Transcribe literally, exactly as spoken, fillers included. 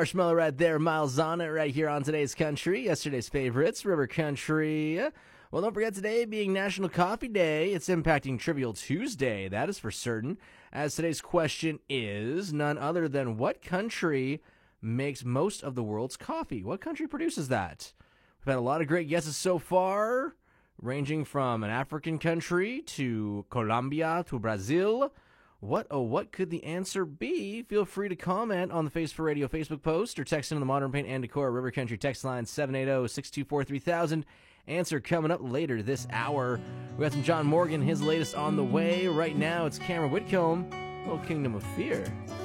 Marshmallow right there, Miles on it right here on Today's Country. Yesterday's favorites, River Country. Well, don't forget today being National Coffee Day. It's impacting Trivial Tuesday, that is for certain. As today's question is none other than what country makes most of the world's coffee? What country produces that? We've had a lot of great guesses so far, ranging from an African country to Colombia to Brazil. What, oh, what could the answer be? Feel free to comment on the Face for Radio Facebook post or text into the Modern Paint and Decor River Country text line seven eight zero, six two four, three thousand. Answer coming up later this hour. We got some John Morgan, his latest on the way. Right now, it's Cameron Whitcomb, Little Kingdom of Fear.